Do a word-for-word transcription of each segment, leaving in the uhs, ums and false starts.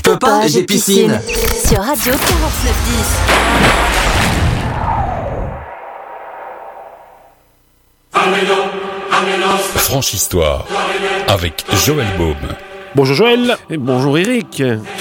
peux pas, j'ai piscine. Sur Radio quarante-neuf dix. Franche Histoire avec Joël Baume. Bonjour Joël. Et bonjour Eric.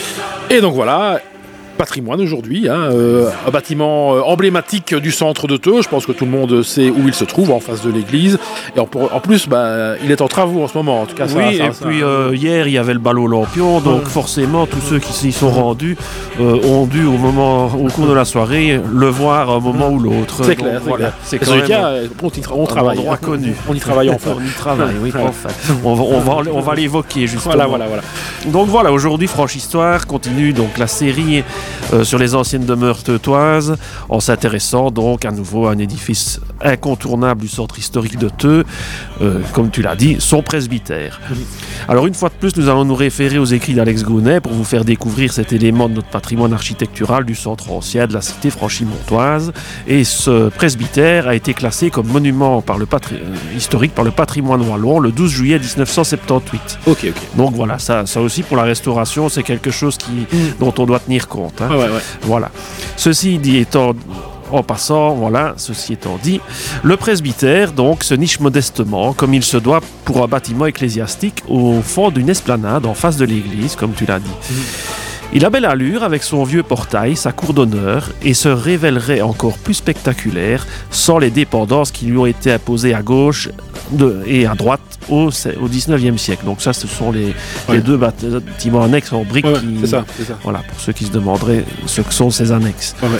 Et donc voilà, patrimoine aujourd'hui, hein, euh, un bâtiment euh, emblématique du centre de Theux. Je pense que tout le monde sait où il se trouve, en face de l'église. Et en, en plus, bah, il est en travaux en ce moment. En tout cas, ça, oui, ça, et ça, puis ça... Euh, hier, il y avait le bal Olympion, donc ouais. forcément, tous ceux qui s'y sont rendus euh, ont dû, au, moment, au cours de la soirée, le voir à un moment ou l'autre. C'est donc, clair, c'est voilà. clair. C'est quand même cas, on, y tra- on travaille. Un endroit hein. connu. On y travaille enfin. On y travaille, oui, Voilà. enfin. On va, on va, on va l'évoquer, justement. Voilà, voilà, voilà. Donc voilà, aujourd'hui, Franche Histoire continue donc la série euh, sur les anciennes demeures theutoises, en s'intéressant donc à nouveau à un édifice incontournable du centre historique de Theux, euh, comme tu l'as dit, son presbytère. Mmh. Alors une fois de plus, nous allons nous référer aux écrits d'Alex Gounet pour vous faire découvrir cet élément de notre patrimoine architectural du centre ancien de la cité franchimontoise. Et ce presbytère a été classé comme monument par le patri- historique par le patrimoine wallon le douze juillet dix-neuf cent soixante-dix-huit. Ok, ok. Donc voilà, ça, ça aussi pour la restauration, c'est quelque chose qui, mmh. dont on doit tenir compte. Hein. Ouais, ouais, ouais. Voilà. Ceci dit étant, en passant, voilà, ceci étant dit, le presbytère donc se niche modestement, comme il se doit pour un bâtiment ecclésiastique, au fond d'une esplanade en face de l'église, comme tu l'as dit. Mmh. Il a belle allure avec son vieux portail, sa cour d'honneur, et se révélerait encore plus spectaculaire sans les dépendances qui lui ont été imposées à gauche de, et à droite au, au dix-neuvième siècle. Donc ça, ce sont les, ouais. les deux bâtiments annexes en briques. Ouais, ouais, qui, c'est ça, c'est ça. Voilà, pour ceux qui se demanderaient ce que sont ces annexes. Ouais, ouais.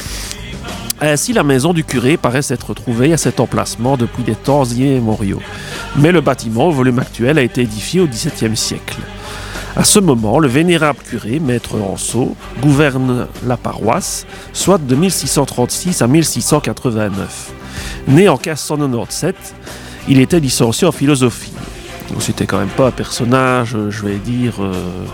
Ainsi, la maison du curé paraît s'être trouvée à cet emplacement depuis des temps immémoriaux. Mais le bâtiment, au volume actuel, a été édifié au dix-septième siècle. À ce moment, le vénérable curé, maître Anceau, gouverne la paroisse, soit de mille six cent trente-six à mille six cent quatre-vingt-neuf. Né en quinze cent quatre-vingt-dix-sept, il était licencié en philosophie. Donc c'était quand même pas un personnage, je vais dire, euh,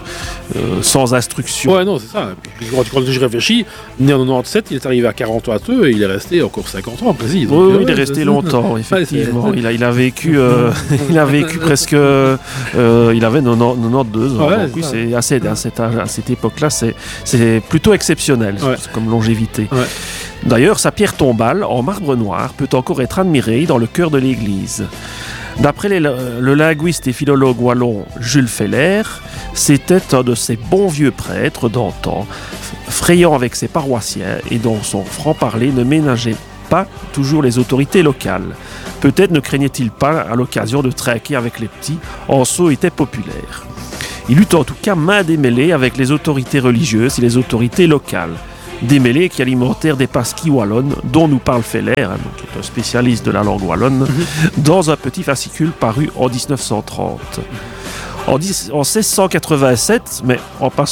euh, sans instruction. Ouais, non, c'est ça. Puis, quand, quand je réfléchis, né en quatre-vingt-dix-sept, il est arrivé à quarante ans à Theux et il est resté encore cinquante ans précis. Oui, oui, il est resté longtemps, effectivement. Ouais, il, a, il a vécu, euh, il a vécu presque, euh, il avait quatre-vingt-douze ans. Ouais, donc oui, c'est assez, à cette, à cette époque-là, c'est, c'est plutôt exceptionnel, ouais. comme longévité. Ouais. D'ailleurs, sa pierre tombale, en marbre noir, peut encore être admirée dans le chœur de l'église. D'après les, le linguiste et philologue wallon Jules Feller, c'était un de ces bons vieux prêtres d'antan, frayant avec ses paroissiens et dont son franc-parler ne ménageait pas toujours les autorités locales. Peut-être ne craignait-il pas, à l'occasion de trinquer avec les petits, Anceau était populaire. Il eut en tout cas main démêlée avec les autorités religieuses et les autorités locales. Démêlés qui alimentèrent des pasquilles wallonnes dont nous parle Feller, hein, qui est un spécialiste de la langue wallonne, mmh. dans un petit fascicule paru en dix-neuf cent trente. En, dix, en seize cent quatre-vingt-sept, mais en passant